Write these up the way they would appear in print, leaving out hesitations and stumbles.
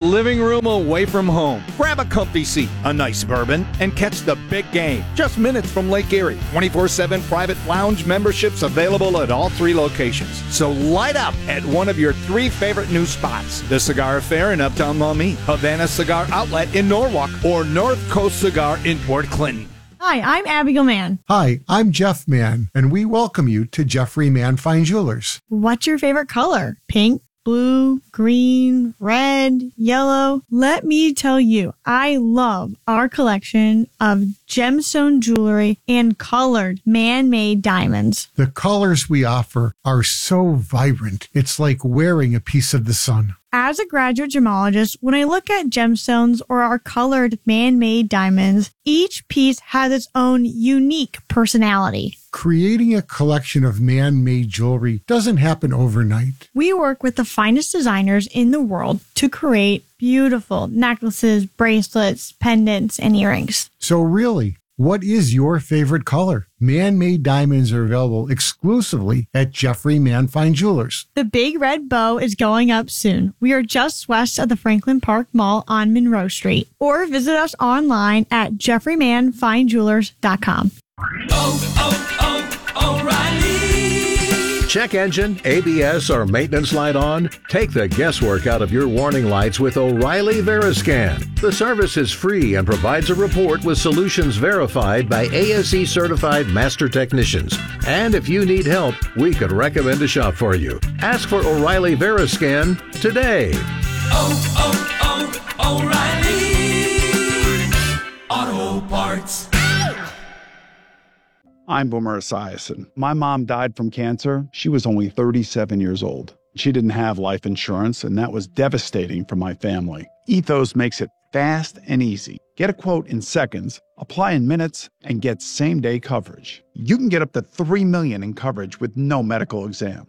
living room away from home. Grab a comfy seat, a nice bourbon, and catch the big game. Just minutes from Lake Erie. 24/7 private lounge memberships available at all 3 locations. So light up at one of your 3 favorite new spots. The Cigar Affair in Uptown Maumee, Havana Cigar Outlet in Norwalk, or North Coast Cigar in Port Clinton. Hi, I'm Abigail Mann. Hi, I'm Jeff Mann, and we welcome you to Jeffrey Mann Fine Jewelers. What's your favorite color? Pink, blue, green, red, yellow? Let me tell you, I love our collection of gemstone jewelry and colored man-made diamonds. The colors we offer are so vibrant, it's like wearing a piece of the sun. As a graduate gemologist, when I look at gemstones or our colored man-made diamonds, each piece has its own unique personality. Creating a collection of man-made jewelry doesn't happen overnight. We work with the finest designers in the world to create beautiful necklaces, bracelets, pendants, and earrings. So really, what is your favorite color? Man-made diamonds are available exclusively at Jeffrey Mann Fine Jewelers. The Big Red Bow is going up soon. We are just west of the Franklin Park Mall on Monroe Street. Or visit us online at jeffreymannfinejewelers.com. O'Reilly. Check engine, ABS, or maintenance light on? Take the guesswork out of your warning lights with O'Reilly Veriscan. The service is free and provides a report with solutions verified by ASE certified master technicians. And if you need help, we could recommend a shop for you. Ask for O'Reilly Veriscan today. O'Reilly Auto Parts. I'm Boomer Esiason. My mom died from cancer. She was only 37 years old. She didn't have life insurance, and that was devastating for my family. Ethos makes it fast and easy. Get a quote in seconds, apply in minutes, and get same-day coverage. You can get up to $3 million in coverage with no medical exam.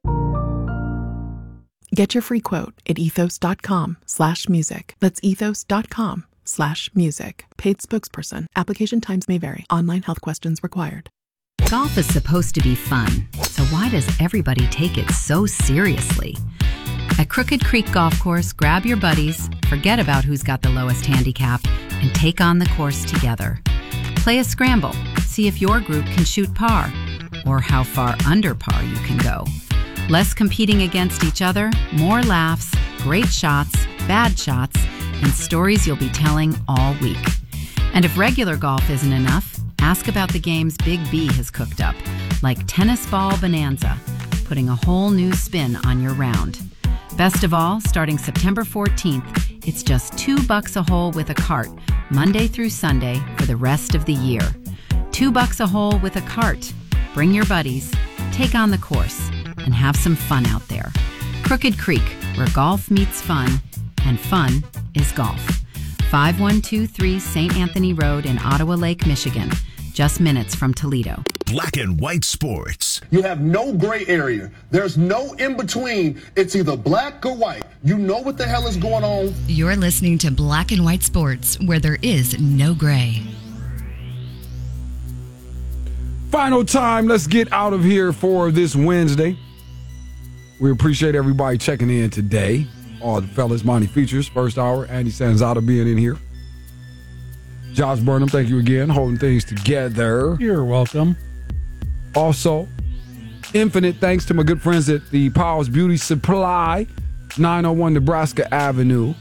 Get your free quote at ethos.com/music. That's ethos.com/music. Paid spokesperson. Application times may vary. Online health questions required. Golf is supposed to be fun, so why does everybody take it so seriously? At Crooked Creek Golf Course, grab your buddies, forget about who's got the lowest handicap, and take on the course together. Play a scramble, see if your group can shoot par, or how far under par you can go. Less competing against each other, more laughs, great shots, bad shots, and stories you'll be telling all week. And if regular golf isn't enough, ask about the games Big B has cooked up, like Tennis Ball Bonanza, putting a whole new spin on your round. Best of all, starting September 14th, it's just $2 a hole with a cart, Monday through Sunday for the rest of the year. $2 a hole with a cart. Bring your buddies, take on the course, and have some fun out there. Crooked Creek, where golf meets fun, and fun is golf. 5123 St. Anthony Road in Ottawa Lake, Michigan. Just minutes from Toledo. Black and White Sports. You have no gray area. There's no in between. It's either black or white. You know what the hell is going on. You're listening to Black and White Sports, where there is no gray. Final time. Let's get out of here for this Wednesday. We appreciate everybody checking in today. All the fellas, Monty Features, first hour, Andy Sanzata being in here. Josh Burnham, thank you again, holding things together. You're welcome. Also, infinite thanks to my good friends at the Powell's Beauty Supply, 901 Nebraska Avenue.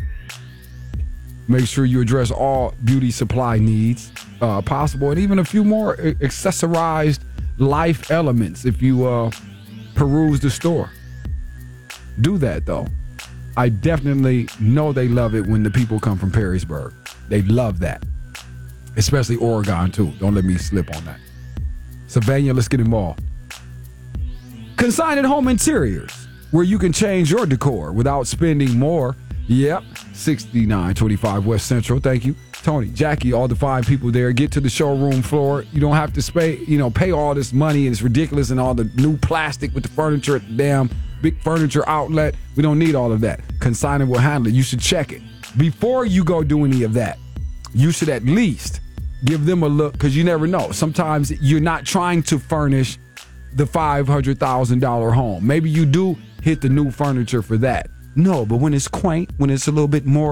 Make sure you address all beauty supply needs possible, and even a few more accessorized life elements if you peruse the store. Do that, though. I definitely know they love it when the people come from Perrysburg. They love that. Especially Oregon, too. Don't let me slip on that. Savannah, let's get involved. Consigned Home Interiors, where you can change your decor without spending more. Yep, 6925 West Central. Thank you. Tony, Jackie, all the fine people there. Get to the showroom floor. You don't have to pay all this money, and it's ridiculous, and all the new plastic with the furniture at the damn big furniture outlet. We don't need all of that. Consignment will handle it. You should check it. Before you go do any of that, you should at least give them a look, because you never know. Sometimes you're not trying to furnish the $500,000 home. Maybe you do hit the new furniture for that. No, but when it's quaint, when it's a little bit more